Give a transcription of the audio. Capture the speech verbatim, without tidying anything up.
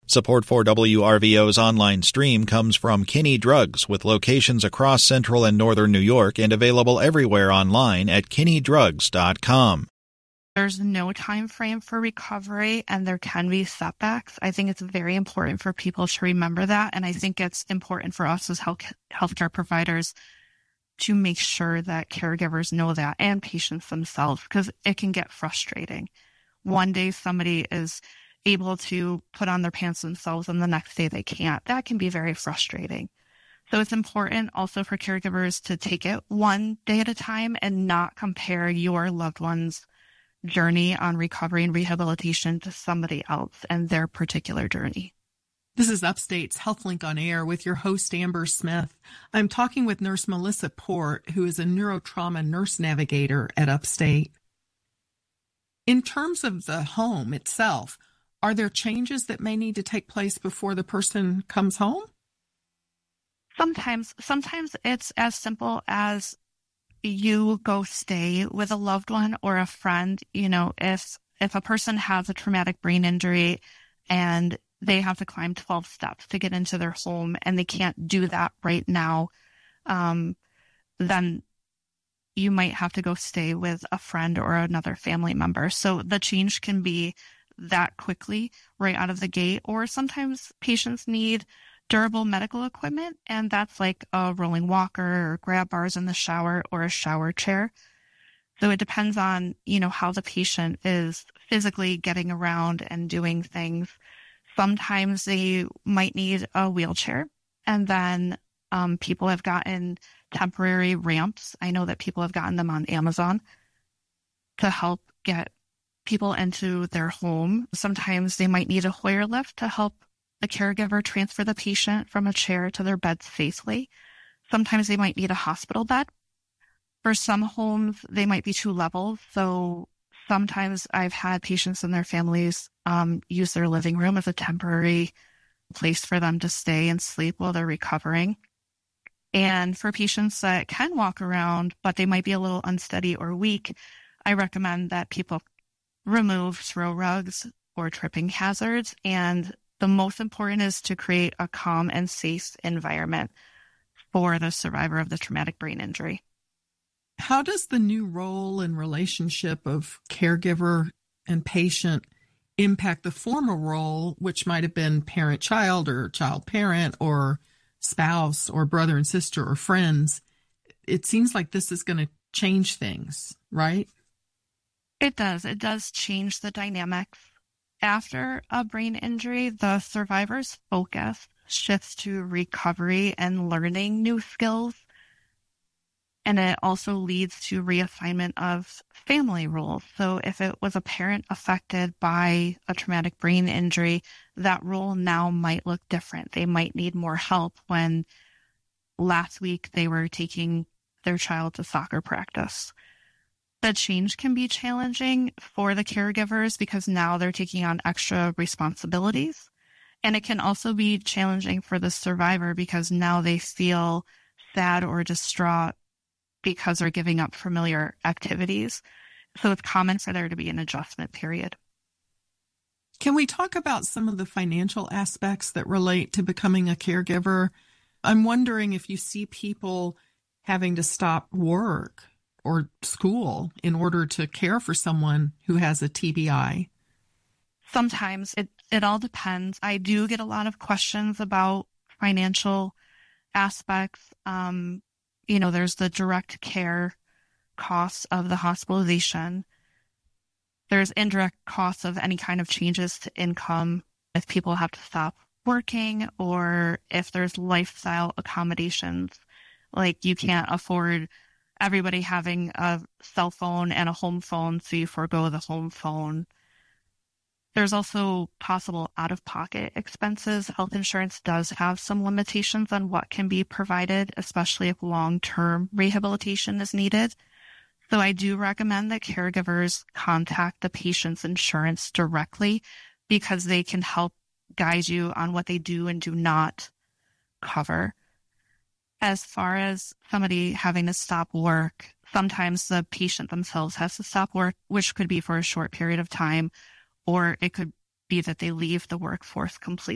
Support for W R V O's online stream comes from Kinney Drugs, with locations across central and northern New York and available everywhere online at kinney drugs dot com. There's no time frame for recovery, and there can be setbacks. I think it's very important for people to remember that, and I think it's important for us as health healthcare providers to make sure that caregivers know that, and patients themselves, because it can get frustrating. One day somebody is able to put on their pants themselves and the next day they can't. That can be very frustrating. So it's important also for caregivers to take it one day at a time and not compare your loved one's journey on recovery and rehabilitation to somebody else and their particular journey. This is Upstate's HealthLink on Air with your host, Amber Smith. I'm talking with Nurse Melissa Port, who is a neurotrauma nurse navigator at Upstate. In terms of the home itself, are there changes that may need to take place before the person comes home? Sometimes, sometimes it's as simple as you go stay with a loved one or a friend. You know, if if a person has a traumatic brain injury and they have to climb twelve steps to get into their home and they can't do that right now, um, then you might have to go stay with a friend or another family member. So the change can be that quickly right out of the gate, or sometimes patients need durable medical equipment, and that's like a rolling walker or grab bars in the shower or a shower chair. So it depends on, you know, how the patient is physically getting around and doing things. Sometimes they might need a wheelchair, and then um, people have gotten temporary ramps. I know that people have gotten them on Amazon to help get people into their home. Sometimes they might need a Hoyer lift to help the caregiver transfer the patient from a chair to their bed safely. Sometimes they might need a hospital bed. For some homes, they might be two levels. So sometimes I've had patients and their families um, use their living room as a temporary place for them to stay and sleep while they're recovering. And for patients that can walk around, but they might be a little unsteady or weak, I recommend that people remove throw rugs or tripping hazards. And the most important is to create a calm and safe environment for the survivor of the traumatic brain injury. How does the new role and relationship of caregiver and patient impact the former role, which might have been parent-child or child-parent or spouse or brother and sister or friends? It seems like this is going to change things, right? It does. It does change the dynamics. After a brain injury, the survivor's focus shifts to recovery and learning new skills. And it also leads to reassignment of family roles. So if it was a parent affected by a traumatic brain injury, that role now might look different. They might need more help when last week they were taking their child to soccer practice. The change can be challenging for the caregivers because now they're taking on extra responsibilities. And it can also be challenging for the survivor because now they feel sad or distraught because they're giving up familiar activities. So it's common for there to be an adjustment period. Can we talk about some of the financial aspects that relate to becoming a caregiver? I'm wondering if you see people having to stop work or school in order to care for someone who has a T B I. Sometimes it, it all depends. I do get a lot of questions about financial aspects. Um, you know, there's the direct care costs of the hospitalization. There's indirect costs of any kind of changes to income if people have to stop working, or if there's lifestyle accommodations, like you can't afford everybody having a cell phone and a home phone, so you forego the home phone. There's also possible out-of-pocket expenses. Health insurance does have some limitations on what can be provided, especially if long-term rehabilitation is needed. So I do recommend that caregivers contact the patient's insurance directly because they can help guide you on what they do and do not cover. As far as somebody having to stop work, sometimes the patient themselves has to stop work, which could be for a short period of time, or it could be that they leave the workforce completely.